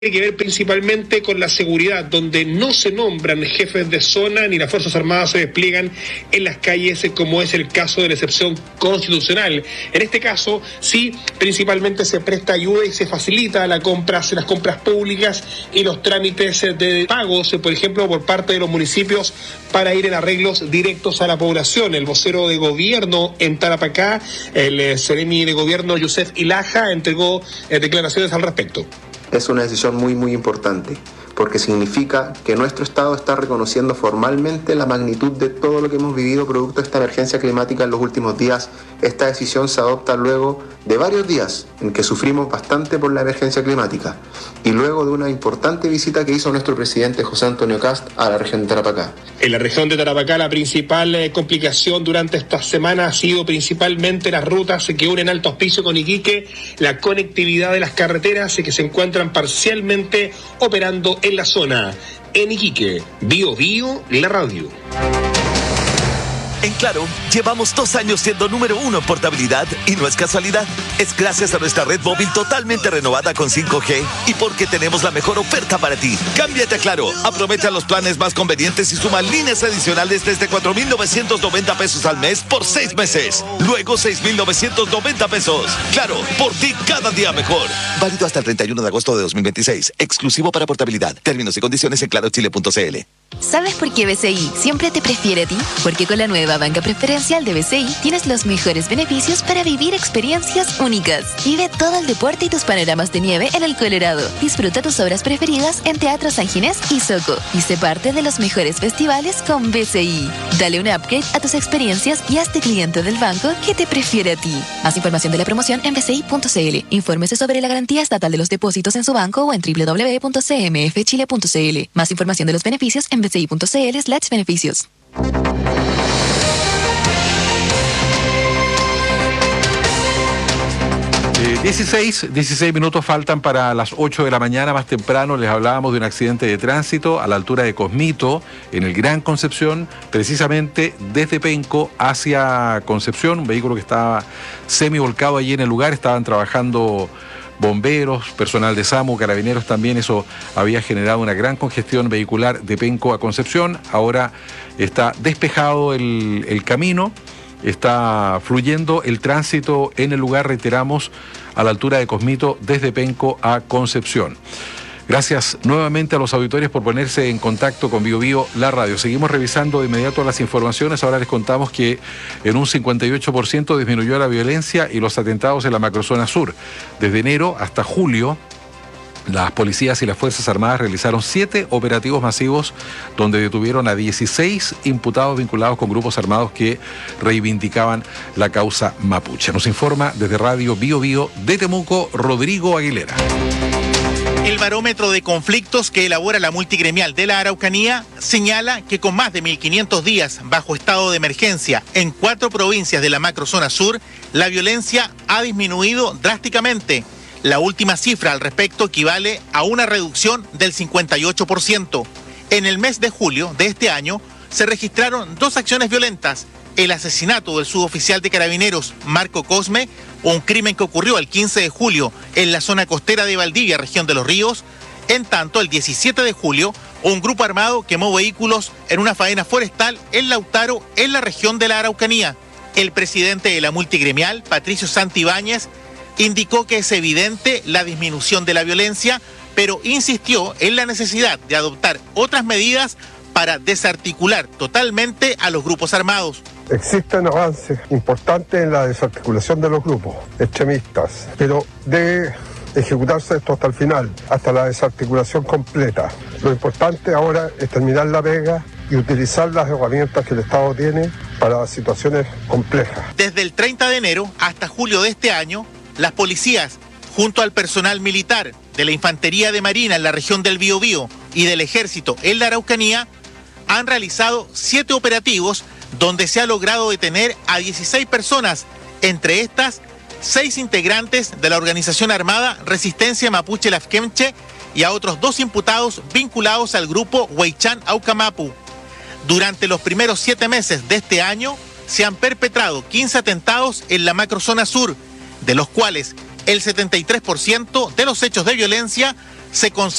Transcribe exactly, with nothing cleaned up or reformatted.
tiene que ver principalmente con la seguridad, donde no se nombran jefes de zona ni las Fuerzas Armadas se despliegan en las calles, como es el caso de la excepción constitucional. En este caso, sí, principalmente se presta ayuda y se facilita la compras, las compras públicas y los trámites de pagos, por ejemplo, por parte de los municipios para ir en arreglos directos a la población. El vocero de gobierno en Tarapacá, el seremi de gobierno, Yusef Ilaja, entregó eh, declaraciones al respecto. Es una decisión muy, muy importante, porque significa que nuestro Estado está reconociendo formalmente la magnitud de todo lo que hemos vivido producto de esta emergencia climática en los últimos días. Esta decisión se adopta luego de varios días en que sufrimos bastante por la emergencia climática y luego de una importante visita que hizo nuestro presidente José Antonio Kast a la región de Tarapacá. En la región de Tarapacá, la principal eh, complicación durante esta semana ha sido principalmente las rutas que unen Alto Hospicio con Iquique, la conectividad de las carreteras eh, que se encuentran parcialmente operando en la zona. En Iquique, Bio Bio, la radio. En Claro, llevamos dos años siendo número uno en portabilidad y no es casualidad. Es gracias a nuestra red móvil totalmente renovada con cinco G y porque tenemos la mejor oferta para ti. Cámbiate a Claro, aprovecha los planes más convenientes y suma líneas adicionales desde cuatro mil novecientos noventa pesos al mes por seis meses. Luego seis mil novecientos noventa pesos. Claro, por ti cada día mejor. Válido hasta el treinta y uno de agosto de dos mil veintiséis. Exclusivo para portabilidad. Términos y condiciones en claro chile punto c l. ¿Sabes por qué B C I siempre te prefiere a ti? Porque con la nueva banca preferencial de B C I tienes los mejores beneficios para vivir experiencias únicas. Vive todo el deporte y tus panoramas de nieve en el Colorado. Disfruta tus obras preferidas en Teatro San Ginés y Soco. Y sé parte de los mejores festivales con B C I. Dale un upgrade a tus experiencias y hazte cliente del banco que te prefiere a ti. Más información de la promoción en b c i punto c l. Infórmese sobre la garantía estatal de los depósitos en su banco o en w w w punto c m f chile punto c l. Más información de los beneficios en b c i punto c l slash beneficios. Eh, dieciséis, dieciséis minutos faltan para las ocho de la mañana. Más temprano les hablábamos de un accidente de tránsito a la altura de Cosmito, en el Gran Concepción, precisamente desde Penco hacia Concepción. Un vehículo que estaba semi-volcado allí en el lugar. Estaban trabajando bomberos, personal de SAMU, carabineros también. Eso había generado una gran congestión vehicular de Penco a Concepción. Ahora está despejado el, el camino, está fluyendo el tránsito en el lugar, reiteramos, a la altura de Cosmito desde Penco a Concepción. Gracias nuevamente a los auditores por ponerse en contacto con Bio Bio, la radio. Seguimos revisando de inmediato las informaciones. Ahora les contamos que en un cincuenta y ocho por ciento disminuyó la violencia y los atentados en la macrozona sur. Desde enero hasta julio, las policías y las Fuerzas Armadas realizaron siete operativos masivos donde detuvieron a dieciséis imputados vinculados con grupos armados que reivindicaban la causa mapuche. Nos informa desde Radio Bio Bio de Temuco, Rodrigo Aguilera. El barómetro de conflictos que elabora la multigremial de la Araucanía señala que con más de mil quinientos días bajo estado de emergencia en cuatro provincias de la macrozona sur, la violencia ha disminuido drásticamente. La última cifra al respecto equivale a una reducción del cincuenta y ocho por ciento. En el mes de julio de este año se registraron dos acciones violentas: el asesinato del suboficial de carabineros Marco Cosme, un crimen que ocurrió el quince de julio en la zona costera de Valdivia, región de Los Ríos. En tanto, el diecisiete de julio, un grupo armado quemó vehículos en una faena forestal en Lautaro, en la región de la Araucanía. El presidente de la multigremial, Patricio Santibáñez, indicó que es evidente la disminución de la violencia, pero insistió en la necesidad de adoptar otras medidas para desarticular totalmente a los grupos armados. Existen avances importantes en la desarticulación de los grupos extremistas, pero debe ejecutarse esto hasta el final, hasta la desarticulación completa. Lo importante ahora es terminar la pega y utilizar las herramientas que el Estado tiene para situaciones complejas. Desde el treinta de enero hasta julio de este año, las policías, junto al personal militar de la Infantería de Marina en la región del Biobío y del Ejército en la Araucanía, han realizado siete operativos donde se ha logrado detener a dieciséis personas, entre estas seis integrantes de la organización armada Resistencia Mapuche Lafkenche y a otros dos imputados vinculados al grupo Huaychán Aucamapu. Durante los primeros siete meses de este año se han perpetrado quince atentados en la macrozona sur, de los cuales el setenta y tres por ciento de los hechos de violencia se concentra